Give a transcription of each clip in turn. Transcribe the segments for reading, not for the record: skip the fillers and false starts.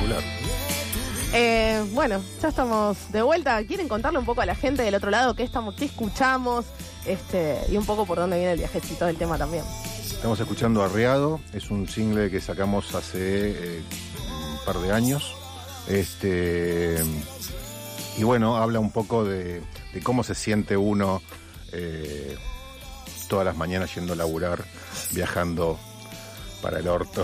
espectacular. Bueno, ya estamos de vuelta. ¿Quieren contarle un poco a la gente del otro lado qué escuchamos? Y un poco por dónde viene el viajecito del tema también. Estamos escuchando Arreado, es un single que sacamos hace un par de años. Y bueno, habla un poco de cómo se siente uno todas las mañanas yendo a laburar, viajando para el orto.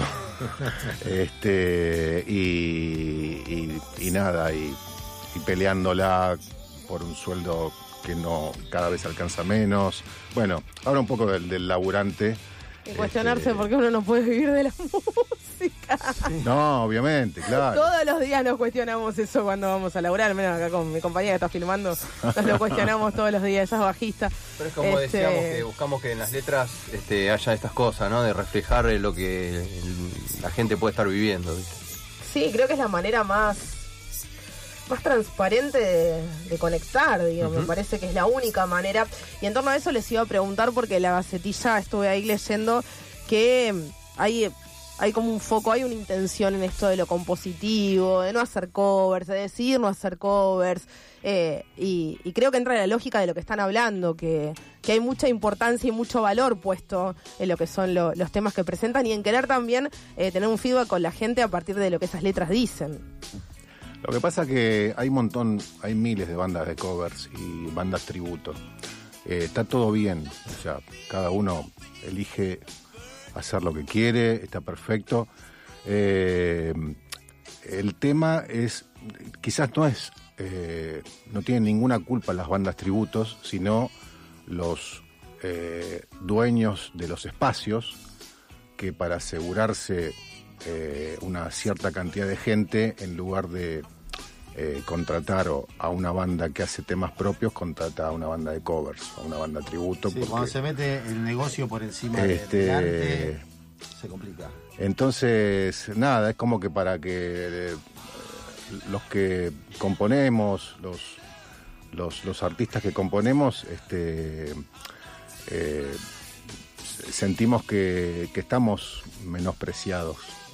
Y nada, y peleándola por un sueldo que no cada vez alcanza menos. Bueno, habla un poco del laburante. Y cuestionarse por qué uno no puede vivir de la música. No, obviamente, claro. Todos los días nos cuestionamos eso cuando vamos a laburar. Menos acá con mi compañera que está filmando, nos lo cuestionamos todos los días. Ella es bajista. Pero es como decíamos, que buscamos que en las letras haya estas cosas, ¿no? De reflejar lo que la gente puede estar viviendo, ¿viste? Sí, creo que es la manera más transparente de conectar, digo. Me parece que es la única manera. Y en torno a eso les iba a preguntar, porque la Gacetilla estuve ahí leyendo que hay como un foco, hay una intención en esto de lo compositivo, de no hacer covers, de decidir no hacer covers, y creo que entra en la lógica de lo que están hablando, que hay mucha importancia y mucho valor puesto en lo que son los temas que presentan, y en querer también tener un feedback con la gente a partir de lo que esas letras dicen. Lo que pasa que hay miles de bandas de covers y bandas tributo. Está todo bien, o sea, cada uno elige hacer lo que quiere, está perfecto. El tema es, quizás no tienen ninguna culpa las bandas tributos, sino los dueños de los espacios, que para asegurarse una cierta cantidad de gente, en lugar de contratar a una banda que hace temas propios, contrata a una banda de covers, a una banda tributo. Sí, porque cuando se mete el negocio por encima del arte, se complica. Entonces, nada, es como que para que los que componemos, los artistas que componemos, sentimos que estamos menospreciados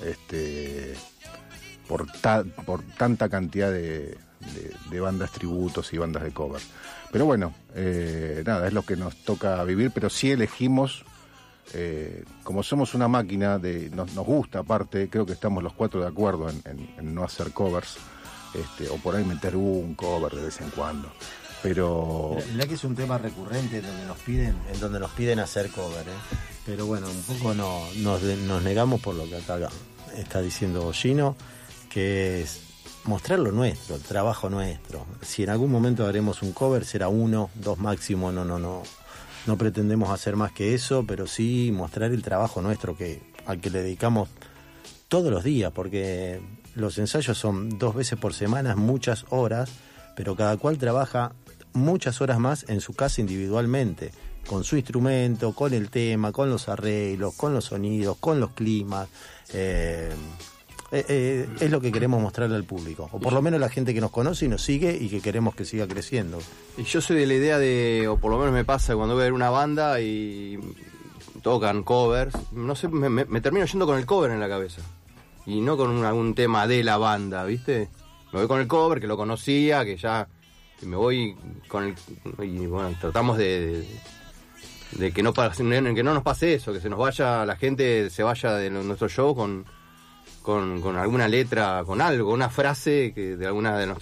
por tanta cantidad de bandas tributos y bandas de cover. Pero bueno, nada, es lo que nos toca vivir, pero sí elegimos, como somos una máquina, nos gusta aparte, creo que estamos los cuatro de acuerdo en no hacer covers, o por ahí meter un cover de vez en cuando. Pero la que es un tema recurrente donde nos piden hacer cover, pero bueno, un poco nos negamos por lo que acá está diciendo Gino, que es mostrar lo nuestro, el trabajo nuestro. Si en algún momento haremos un cover, será 1, 2 máximo, no pretendemos hacer más que eso, pero sí mostrar el trabajo nuestro al que le dedicamos todos los días, porque los ensayos son 2 veces por semana, muchas horas, pero cada cual trabaja muchas horas más en su casa individualmente, con su instrumento, con el tema, con los arreglos, con los sonidos, con los climas. Es lo que queremos mostrarle al público, o por lo menos la gente que nos conoce y nos sigue y que queremos que siga creciendo. Y yo soy de la idea o por lo menos me pasa cuando voy a ver una banda y tocan covers, no sé, me termino yendo con el cover en la cabeza y no con algún tema de la banda, ¿viste? Me voy con el cover, que lo conocía, que ya... Y me voy con el... Y bueno, tratamos de que no nos pase eso, que se nos vaya, la gente se vaya de nuestro show con alguna letra, con algo, una frase que de alguna de